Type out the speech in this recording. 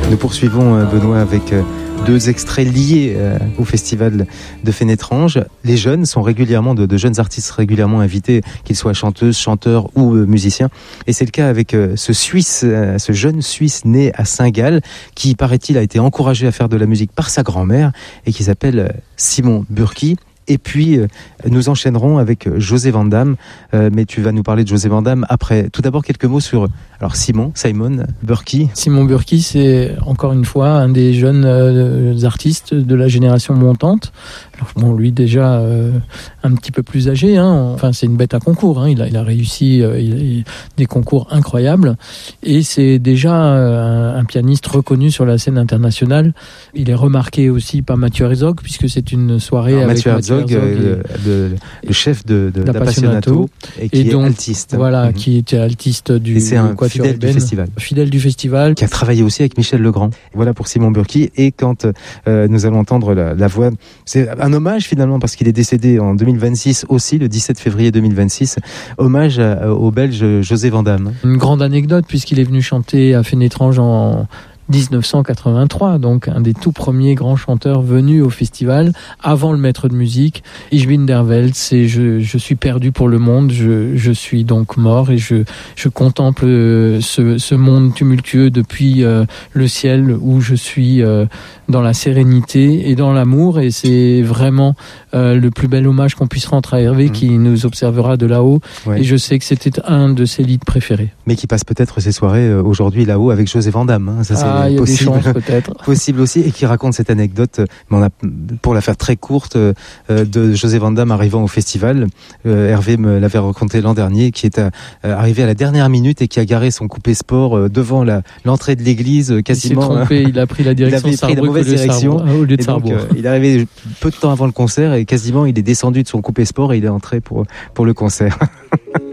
Nous poursuivons, Benoît, avec deux extraits liés au festival de Fénétrange. Les jeunes sont régulièrement, de jeunes artistes régulièrement invités, qu'ils soient chanteuses, chanteurs ou musiciens. Et c'est le cas avec ce jeune Suisse né à Saint-Gall, qui, paraît-il, a été encouragé à faire de la musique par sa grand-mère et qui s'appelle Simon Burki. Et puis, nous enchaînerons avec José Van Damme. Mais tu vas nous parler de José Van Damme après. Tout d'abord, quelques mots sur Simon Burki. Simon Burki, c'est encore une fois un des jeunes artistes de la génération montante. Alors, bon, lui déjà un petit peu plus âgé. Enfin, c'est une bête à concours. Il a réussi des concours incroyables. Et c'est déjà un pianiste reconnu sur la scène internationale. Il est remarqué aussi par Mathieu Herzog, puisque c'est une soirée avec Mathieu Herzog, le chef de l'Appassionato, et qui est altiste. Voilà, qui était altiste du et c'est un fidèle du festival. Fidèle du festival. Qui a travaillé aussi avec Michel Legrand. Voilà pour Simon Burki. Et quand nous allons entendre la voix, c'est un hommage finalement, parce qu'il est décédé en 2026 aussi, le 17 février 2026. Hommage au Belge José Van Damme. Une grande anecdote, puisqu'il est venu chanter à Fénétrange en 1983, donc un des tout premiers grands chanteurs venus au festival, avant le maître de musique. Ich bin der Welt, c'est je suis perdu pour le monde, je suis donc mort et je contemple ce monde tumultueux depuis le ciel où je suis dans la sérénité et dans l'amour, et c'est vraiment le plus bel hommage qu'on puisse rendre à Hervé qui nous observera de là-haut. Ouais. Et je sais que c'était un de ses leads préférés. Mais qui passe peut-être ses soirées aujourd'hui là-haut avec José Van Damme. Ça, c'est il y a possible, des chances peut-être. Possible aussi, et qui raconte cette anecdote, pour la faire très courte, de José Van Damme arrivant au festival. Hervé me l'avait raconté l'an dernier, qui est arrivé à la dernière minute et qui a garé son coupé sport devant l'entrée de l'église quasiment. Il s'est trompé, il a pris la direction au lieu de Sarrebourg. Il est arrivé peu de temps avant le concert et quasiment il est descendu de son coupé sport et il est entré pour le concert.